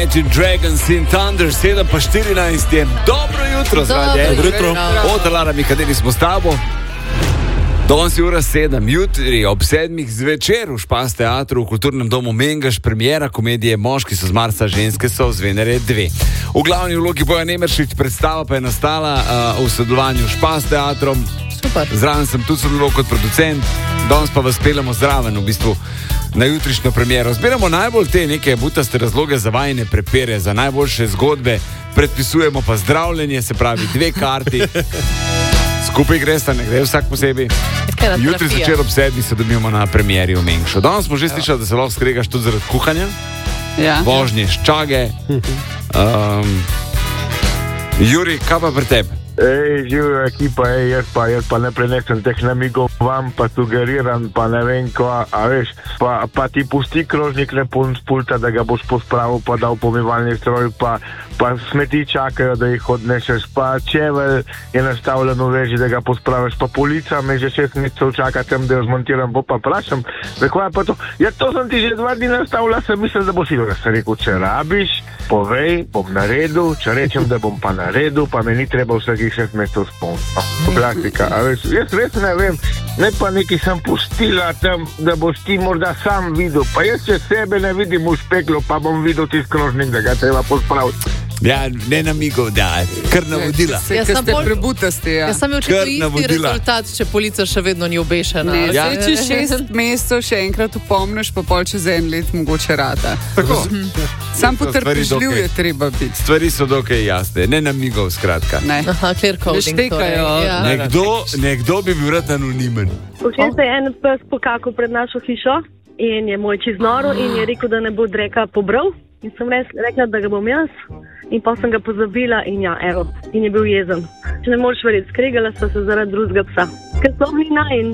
Imagine Dragons in Thunder, 7:14 je. Dobro jutro, zdaj. Dobro jutro. Od Lara Mikadeli smo s tabo. Danes je ura 7, jutri ob 7 zvečer v Špas teatru v kulturnem domu Mengeš premiera komedije Moški so z Marsa, ženske so z Venere 2. V glavni vlogi Bojan Emeršič, predstava pa je nastala v sodelovanju s Špas teatrom. Super. Zraven sem tudi sodeloval kot producent, danes pa vas peljemo zraven v bistvu na jutrišnjo premiero. Zbiramo najbolj te neke butaste razloge za vajine prepere, za najboljše zgodbe, predpisujemo pa zdravljenje, se pravi 2 karti. Skupaj gresta, ne gre vsak posebej. Jutri zvečer ob 7 se dobimo na premieri v Mengšu. Danes smo že slišali, da se lahko skregaš tudi zaradi kuhanja, vožnje ščage. Juri, kaj pa pri tebi? Živijo ekipa, jaz pa ne prenesem teh namigov vam, pa sugeriram, pa ne vem ko, a veš, pa ti pusti krožnik ne pun z pulta, da ga boš pospravil, pa dal pomivalni stroj, pa smeti čakajo, da jih odneseš, pa čevelj je nastavljen v veži, da ga pospraviš, pa polica me že 6 mesecev čaka tem, da jo zmontiram, pa vprašam, rekla pa to, ja to sem ti že 2 dni nastavila, sem mislil, da boš videl, sem rekel, če rabiš, povej, bom naredil, če rečem, da bom pa naredil, pa me ni treba vsakih 6 mesecev spomniti. Praktika, a veš, jaz res ne vem, ne pa nekaj sem pustila tam, da boš ti morda sam videl, pa jaz če sebe ne vidim v špeklu, pa bom videl tisti krožnik, da ga treba pospraviti. Ja, ne namigov, da, kar navodila. Jaz sem ste prebutasti, ja. Jaz sem imel isti rezultat, če polica še vedno ni obešena. Ne, ja. Če 6 mesecev še enkrat upomniš, pa pol čez 1 let mogoče rata. Tako. Sam potrpežljiv je treba biti. Stvari so dokaj jasne, ne namigov, skratka. Ne. Aha, clear coding. Ja. Nekdo bi bil rad anonimen. Včeraj se je en pes pokakal pred našo hišo in je moj čez noro in je rekel, da ne bo dreka pobral. In sem rekla, da ga bom jaz. In pa sem ga pozabila in ja, evo, in je bil jezen. Če ne moreš verjeti, skregala sva se zaradi drugega psa. Ker so bili najin.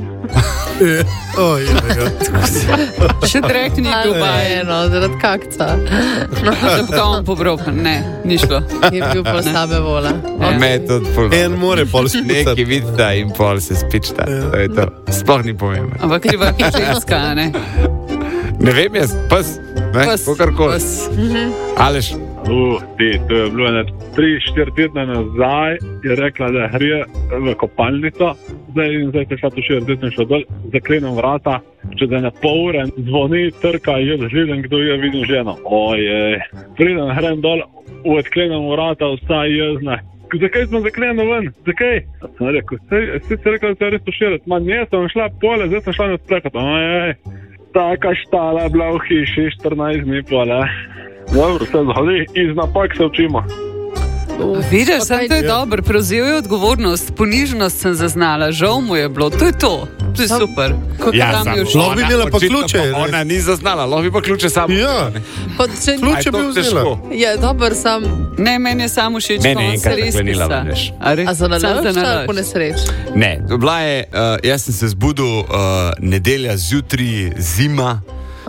Še drek ni bil Eno, zaradi kakca. Da bi ga on pobral, ne, ni šlo. Je bil pol slabe vola. En more pol spita. Neki vidita in pol se spičta. To je to. Sploh ni pomembno. Ampak kriva je ženska, ne? Ne vem jaz, pes, ne, kakorkoli. Aleš. To je bilo 3-4 tedne nazaj, je rekla, da gre v kopalnico, zdaj se šla tu 40 in šla dol, zaklenem vrata, če da na pol ure zvoni, trka, jaz živim, kdo je vidim ženo. Ojej, pridem, grem dol, odklenem vrata, vsa jezna. Zakaj smo zaklenili ven? Zakaj? Sem rekel, si rekla, da se res poširati. Ma ne, sem šla pole, zdaj sem šla na sprehod. Ojej, taka štala bila v hiši, 14 dni pole. Dobro, se zhodi, iz napak se učimo. Vidiš, sem to je dobro, prevzel je odgovornost, ponižnost sem zaznala, žal mu je bilo, to je to. To je super. Lahko bi imela pa ključe. Ona ni zaznala, lahko bi pa ključe samo. Ja. Ključe bi vzela. Ja, dober sam. Ne, meni je samo všeč, ko on se res pisa. A za nalaž, ali po nesreč? Ne, bila je, jaz sem se zbudil nedelja zjutraj, zima,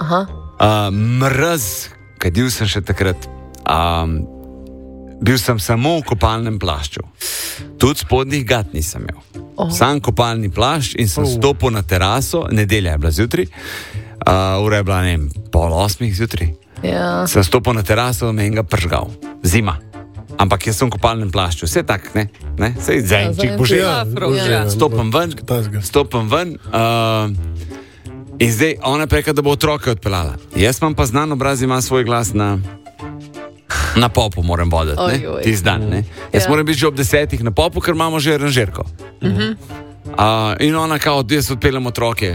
mraz, kadil sem še takrat. Bil sem samo v kopalnem plašču. Tudi spodnjih gat nisem imel. Sam kopalni plašč in sem stopil na teraso, nedelja je bila zjutraj, ura je bila, ne vem, 7:30 zjutraj. Ja. Sem stopil na teraso in ga pržgal. Zima. Ampak jaz sem v kopalnem plašču. Vse tak, ne? Sej zenčik, bože. Stopim ven. In zdaj ona preka, da bo otroke odpeljala. Jaz imam pa znan obraz, ima svoj glas na popu moram voditi, ne? Tisti dan, ne? Jaz moram biti že ob 10 na popu, ker imamo že aranžerko. In ona kao, jaz odpeljem otroke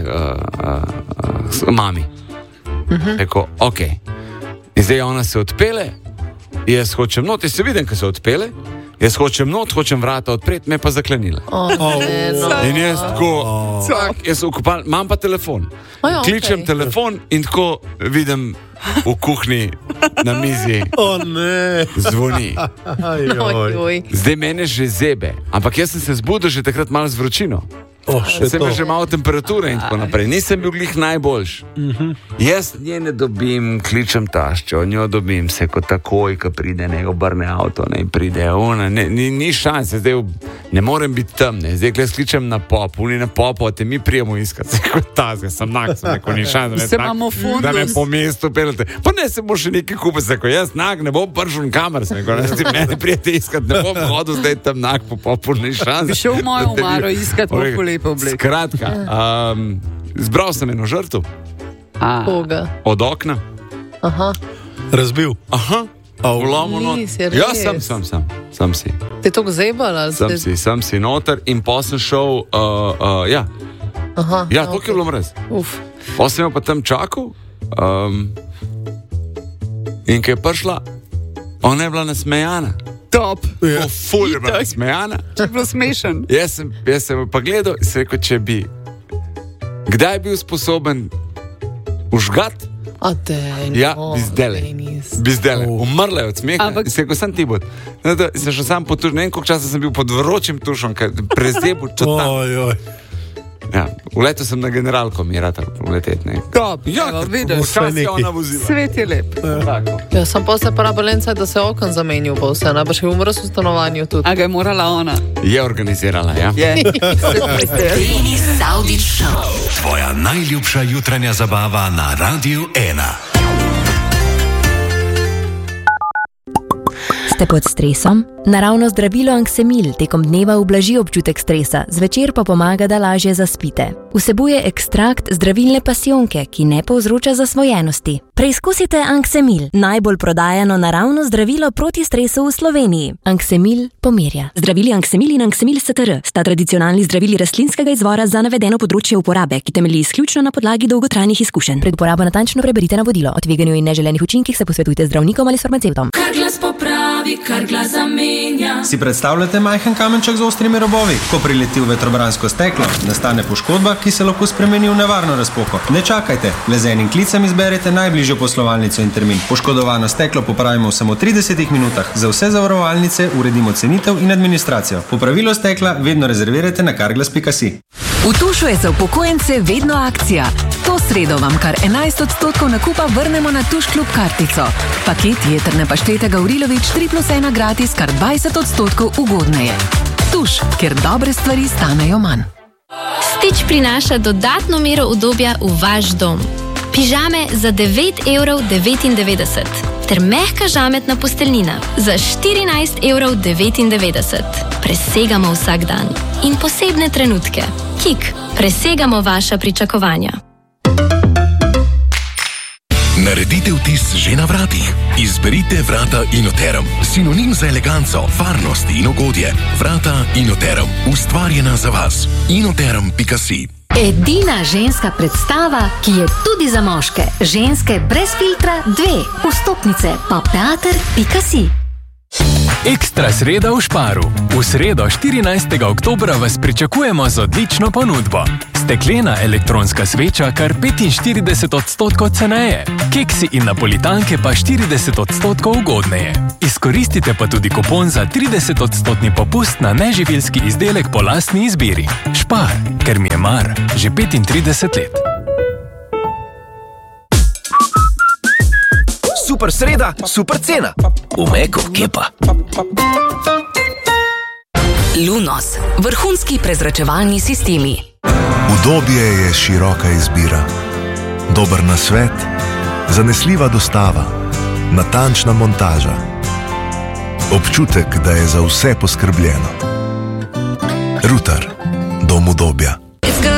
mami. Rekel, okej. In zdaj ona se odpele, jaz hočem not, jaz se vidim, ko se odpele, jaz hočem not, hočem vrata odpreti, me pa zaklenila. In jaz tako, jaz imam pa telefon. Kličem telefon in tako vidim v kuhinji na mizi zvoni. Zdaj mene že zebe, ampak jaz sem se zbudil že takrat malo z vročino. Sem imel že malo temperature in tako naprej. Nisem bil glih najboljš. Jaz nje ne dobim, kličem taščo, njo dobim se kot takoj, ko pride nek obrne avto, ne pride ona. Ni šanse, zdaj ne morem biti tam, ne. Zdaj, ko kličem na pop, oni na popo, te mi prijemo iskati, se kot tazga, sem nag, sem neko ni šanse. Se imamo fundus. Da me po mestu pelete. Pa ne se bo še nekaj kupiti, se ko jaz nag, ne bom pršel kamer, se neko, ne, mene prijete iskati, ne bom hodil zdaj tam nag po popu, ni šanse. Bi šel v mojo umaro iskati popu lepo oblek. Skratka, zbral sem eno žrtev. Koga? Od okna. Aha. Razbil. Aha. Vlomljeno. Ja, sem si. Te to zebala? Sem si noter in potem šel, ja. Aha. Ja, to je bilo mrez. Potem pa tam čakal in ko je prišla, ona je bila nasmejana. Top. Po ful je bila nasmejana. Če je bilo smešen. Jaz sem pa gledal in se rekel, če bi kdaj bil sposoben užgat? Ja, bi zdele. Umrla je od smeha. In se rekel, sem ti bod. Se še sam potužil, ne vem, koliko časa sem bil pod vročim tušom, ker prezebu čotam. Ja, uletel sem na generalko, mi je rad uleteti. Top, ja, vidiš. Včasih je ona vozila. Svet je lep. Ja, sem posle parabolenca, da se okon zamenil po vse, pa še umrl v stanovanju tudi. A ga je morala ona? Je organizirala, ja. Denis Saudić Show. Tvoja najljubša jutranja zabava na Radiu 1. Ste pod stresom? Naravno zdravilo Anksemil tekom dneva ublaži občutek stresa, zvečer pa pomaga, da lažje zaspite. Vsebuje ekstrakt zdravilne pasijonke, ki ne povzroča zasvojenosti. Preizkusite Anksemil, najbolj prodajano naravno zdravilo proti stresu v Sloveniji. Anksemil pomirja. Zdravili Anksemil in Anksemil STR sta tradicionalni zdravili rastlinskega izvora za navedeno področje uporabe, ki temelji izključno na podlagi dolgotrajnih izkušenj. Pred uporabo natančno preberite navodilo. O tveganju in neželenih učinkih se posvetujte zdravnikom ali s farmacevtom. Kar glas zamenja. Si predstavljate majhen kamenček z ostrimi robovi? Ko prileti v vetrobransko steklo, nastane poškodba, ki se lahko spremeni v nevarno razpoko. Ne čakajte, le z enim klicem izberete najbližjo poslovalnico in termin. Poškodovano steklo popravimo v samo 30 minutah. Za vse zavarovalnice uredimo cenitev in administracijo. Popravilo stekla vedno rezervirajte na carglass.si. V Tušu je za upokojence vedno akcija. To sredo vam kar 11% nakupa vrnemo na Tuš klub kartico. Paket jetrne paštete Gavrilović 3+1 gratis kar 20% ugodneje. Tuš, ker dobre stvari stanejo manj. Stitch prinaša dodatno mero udobja v vaš dom. Pižame za 9,99 € ter mehka žametna posteljnina za 14,99 €. Presegamo vsak dan in posebne trenutke. Kik, presegamo vaša pričakovanja. Naredite vtis že na vratih. Izberite vrata Inoterum. Sinonim za eleganco, varnost in ugodje. Vrata Inoterum. Ustvarjena za vas. Inoterum.si. Edina ženska predstava, ki je tudi za moške. Ženske brez filtra 2. Vstopnice pa teater.si. Ekstra sreda v Šparu. V sredo 14. oktobra vas pričakujemo z odlično ponudbo. Steklena elektronska sveča kar 45% ceneje. Keksi in napolitanke pa 40% ugodneje. Izkoristite pa tudi kupon za 30% popust na neživilski izdelek po lastni izbiri. Špar, ker mi je mar, že 35 let. Super sreda, super cena. V Meko, kje pa? Lunos. Vrhunski prezračevalni sistemi. Udobje je široka izbira. Dober nasvet, zanesljiva dostava, natančna montaža. Občutek, da je za vse poskrbljeno. Rutar, dom udobja.